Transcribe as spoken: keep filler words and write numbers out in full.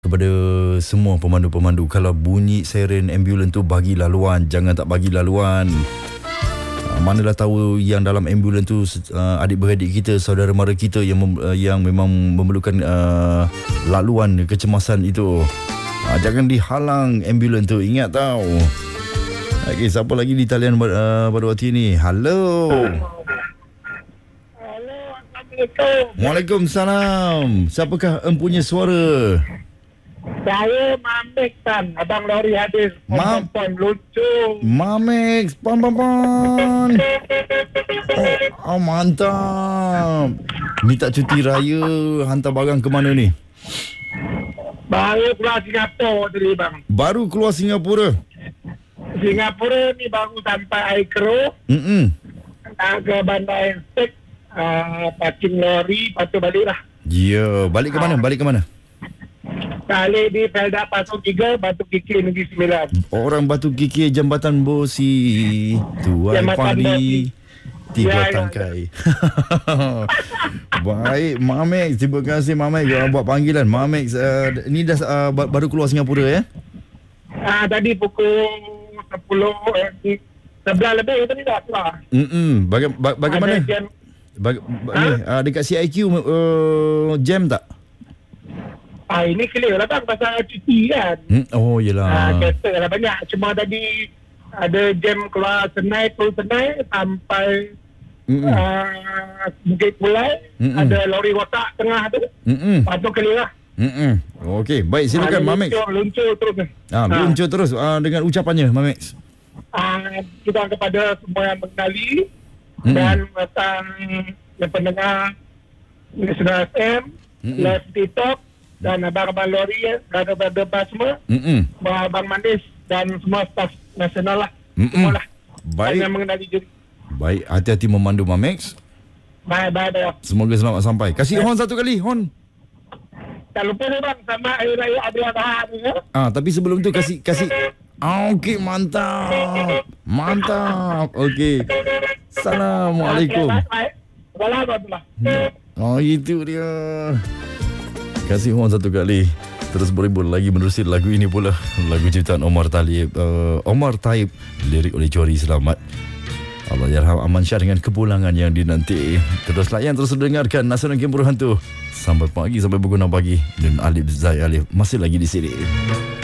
Kepada semua pemandu-pemandu, kalau bunyi siren ambulans tu bagi laluan, jangan tak bagi laluan. Uh, manalah tahu yang dalam ambulans tu uh, adik-beradik kita, saudara mara kita yang mem, uh, yang memang memerlukan uh, laluan kecemasan itu. Uh, jangan dihalang ambulans tu, ingat tau. Okey, siapa lagi di talian uh, pada waktu ini? Halo. Halo, Assalamualaikum. Waalaikumsalam. Siapakah empunya suara? Saya Mamek Tan, Abang Lori hadis. Mam- Pon lucu. Mamex, pam pam pam. Oh, oh mantap. Minta cuti raya, hantar barang ke mana ni? Baru keluar Singapura tadi bang. Baru keluar Singapura. Singapura ni baru sampai Aikro. Hmm. Ke Bandar Estek. Uh, parking lori, lepas tu balik lah. Ya, yeah. Balik ke mana? Balik ke mana? Balik di Felda Pasong tiga, Batu Kikir Negeri Sembilan. Orang Batu Kikir, Jambatan Bosi, Tuai Jambatan Pari, Bosi. Tiga Ya, ya. tangkai. Baik, Mamex. Terima kasih Mamex buat panggilan. Mamex, uh, ni dah uh, baru keluar Singapura ya? Ah, tadi pukul sepuluh, eh, sebelas lebih tadi dah keluar. Hmm. Baga- ba- bagaimana? Ada jam. Bag- ba- ni, uh, dekat C I Q uh, jam tak? Ah, ini clear lah bang, pasal cuti kan. Hmm? Oh, yelah. Ah, kereta lah banyak. Cuma tadi ada jam keluar Senai, Tol Senai sampai Mm-mm. uh, Bukit Pulai. Mm-mm. Ada lori watak tengah tu. Mm-mm. Lepas tu clear lah. Mm-mm. Okey, baik, silakan Ah, Mamex. Luncur, luncur terus. Ah, luncur terus uh, dengan ucapannya Mamex. Ah, kita kepada semua yang mengenali Mm-mm. dan datang yang pendengar National F M, Mm-mm. live TikTok dan abang-abang lori, brother-brother bas semua, Mm-mm. abang Manis dan semua staf nasional lah. Mm-mm. Semua lah. Baik. Yang mengenali diri. Baik, hati-hati memandu Mamex. Bye, bye, bye. Semoga selamat sampai. Kasih hon satu kali, hon. Tak lupa ni bang, sama Hari Raya Adil Adha ni ya. Ah, tapi sebelum tu kasih kasih. Ah, okey, mantap. Mantap. Okey. Assalamualaikum. Okay, bye, bye. Waalaikumsalam. Oh, itu dia. Kasih hon satu kali. Terus boleh lagi menerusi lagu ini pula. Lagu ciptaan Omar Talib. Uh, Omar Taib. Lirik oleh Johari Selamat. Allah yarham Aman Syah dengan kepulangan yang dinanti. Terus layan, terus dengarkan Nasional Game Hantu. Sampai pagi, sampai pukul enam pagi. Dan Alif Zai Alif masih lagi di sini.